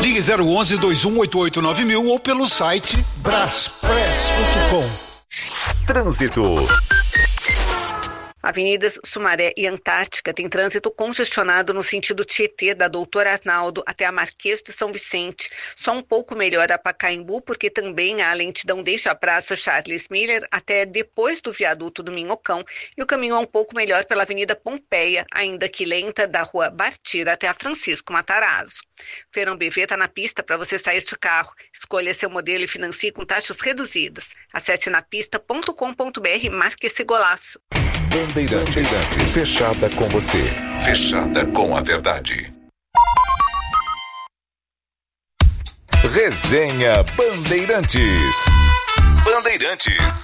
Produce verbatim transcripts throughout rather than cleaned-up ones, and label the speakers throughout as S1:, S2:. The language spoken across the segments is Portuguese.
S1: Ligue zero onze, dois um oito oito nove mil ou pelo site braspress ponto com.
S2: Trânsito.
S3: Avenidas Sumaré e Antártica tem trânsito congestionado no sentido Tietê, da Doutor Arnaldo até a Marquês de São Vicente. Só um pouco melhor a Pacaembu, porque também a lentidão deixa a Praça Charles Miller até depois do viaduto do Minhocão. E o caminho é um pouco melhor pela Avenida Pompeia, ainda que lenta, da Rua Bartira até a Francisco Matarazzo. Feirão B V está na pista para você sair de carro. Escolha seu modelo e financie com taxas reduzidas. Acesse napista ponto com ponto br e marque esse golaço.
S2: Bandeirantes, fechada com você, fechada com a verdade. Resenha Bandeirantes. Bandeirantes.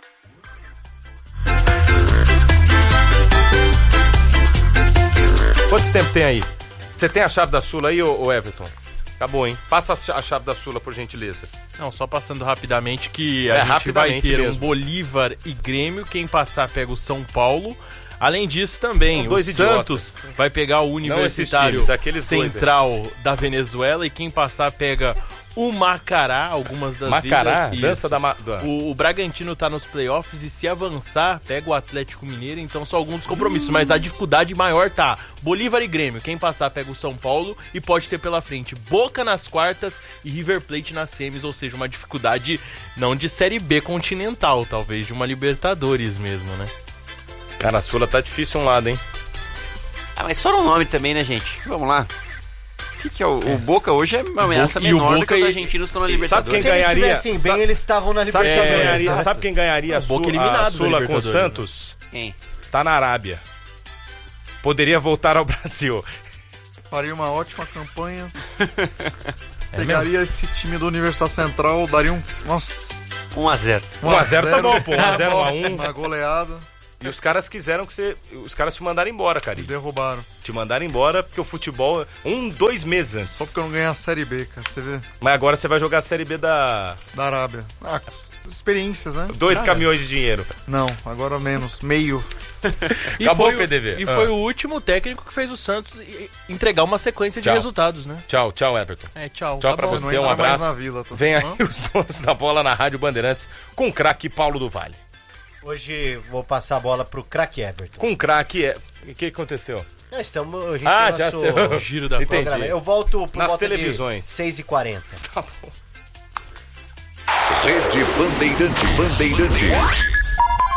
S4: Quanto tempo tem aí? Você tem a chave da Sula aí, ô, ô Everton? Acabou, hein? Passa a chave da Sula, por gentileza.
S5: Não, só passando rapidamente que a
S4: é,
S5: gente
S4: rapidamente
S5: vai ter
S4: mesmo.
S5: um Bolívar e Grêmio. Quem passar pega o São Paulo. Além disso também, o Santos vai pegar o Universitário
S4: times,
S5: Central dois, da Venezuela. E quem passar pega o Macará, algumas das
S4: Macará,
S5: vidas.
S4: dança da... Ma...
S5: O, o Bragantino tá nos playoffs e se avançar, pega o Atlético Mineiro. Então são alguns compromissos, hum. mas a dificuldade maior tá Bolívar e Grêmio. Quem passar pega o São Paulo e pode ter pela frente Boca nas quartas e River Plate nas semis. Ou seja, uma dificuldade não de Série B continental, talvez de uma Libertadores mesmo, né?
S4: Cara, a Sula tá difícil um lado, hein?
S6: Ah, mas só no nome também, né, gente? Vamos lá. O que, que é o, o Boca hoje é uma ameaça
S5: Boca,
S6: menor
S5: e o
S6: do que os argentinos estão na Libertadores.
S7: Sabe quem ganharia? Se eles bem, eles estavam na
S4: Libertadores. Sabe quem ganharia,
S7: é,
S4: sabe quem ganharia a, Su, a Sula com o Santos?
S6: Quem?
S4: Tá na Arábia. Poderia voltar ao Brasil.
S8: Faria uma ótima campanha. É Pegaria mesmo? Esse time do Universidade Central, daria um... Nossa...
S6: um a zero.
S4: um a zero tá bom, pô. um a zero, um a um.
S8: Uma goleada.
S4: E os caras quiseram que você... Os caras te mandaram embora, cara.
S8: Me derrubaram.
S4: Te mandaram embora porque o futebol... Um, dois meses antes.
S8: Só porque eu não ganhei a Série B, cara. Você vê?
S4: Mas agora você vai jogar a Série B da...
S8: Da Arábia. Ah, experiências, né?
S4: Dois
S8: ah,
S4: caminhões de dinheiro.
S8: Não, agora menos. Meio.
S5: E
S4: acabou
S5: foi
S4: o P D V.
S5: E
S4: ah.
S5: foi o último técnico que fez o Santos entregar uma sequência
S4: tchau.
S5: de resultados, né?
S4: Tchau, tchau, Everton.
S5: É, tchau.
S4: Tchau
S5: tá
S4: pra
S5: bom.
S4: você, um abraço.
S8: Na vila, tô...
S4: Vem aí ah. os donos da bola na Rádio Bandeirantes com o craque Paulo do Vale.
S7: Hoje vou passar a bola pro craque Everton.
S4: Com o craque, é... o que aconteceu?
S7: Nós estamos... A gente
S4: ah, já sei.
S5: O giro da
S4: programa.
S7: Eu volto pro
S4: nas televisões.
S7: seis e quarenta.
S4: Tá bom.
S2: Rede Bandeirantes. Bandeirantes.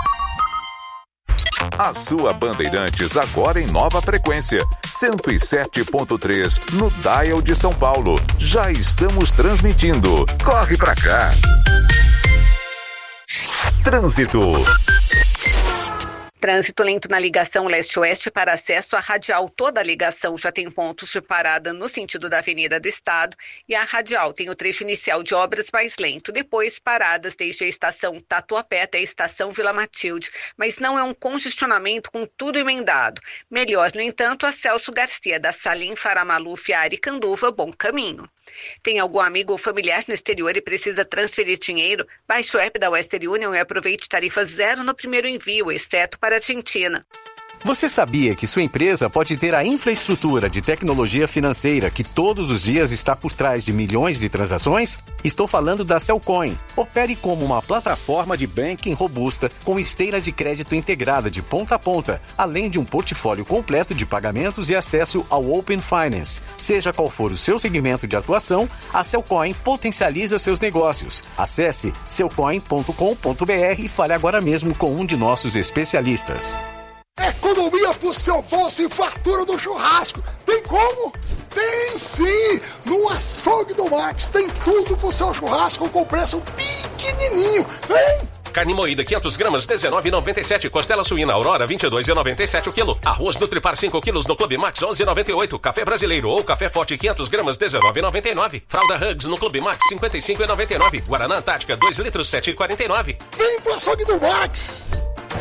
S2: A sua Bandeirantes agora em nova frequência, cento e sete ponto três no Dial de São Paulo. Já estamos transmitindo. Corre pra cá. Trânsito.
S3: Trânsito lento na ligação leste-oeste para acesso à radial. Toda a ligação já tem pontos de parada no sentido da Avenida do Estado e a radial tem o trecho inicial de obras mais lento. Depois, paradas desde a estação Tatuapé até a estação Vila Matilde. Mas não é um congestionamento com tudo emendado. Melhor, no entanto, a Celso Garcia, da Salim, Faramaluf, Aricanduva, Bom Caminho. Tem algum amigo ou familiar no exterior e precisa transferir dinheiro? Baixe o app da Western Union e aproveite tarifa zero no primeiro envio, exceto para a Argentina.
S9: Você sabia que sua empresa pode ter a infraestrutura de tecnologia financeira que todos os dias está por trás de milhões de transações? Estou falando da Cellcoin. Opere como uma plataforma de banking robusta com esteira de crédito integrada de ponta a ponta, além de um portfólio completo de pagamentos e acesso ao Open Finance. Seja qual for o seu segmento de atuação, a Cellcoin potencializa seus negócios. Acesse cellcoin ponto com ponto br e fale agora mesmo com um de nossos especialistas.
S10: Economia pro seu bolso e fartura do churrasco. Tem como? Tem sim! No Açougue do Max tem tudo pro seu churrasco com preço pequenininho. Vem!
S11: Carne moída quinhentas gramas, dezenove reais e noventa e sete. Costela suína Aurora, vinte e dois reais e noventa e sete o quilo. Arroz Nutripar cinco quilos no Clube Max, onze reais e noventa e oito. Café brasileiro ou café forte quinhentas gramas, dezenove reais e noventa e nove. Fralda Hugs no Clube Max, cinquenta e cinco reais e noventa e nove. Guaraná Antártica, dois litros, sete reais e quarenta e nove.
S10: Vem pro Açougue do Max!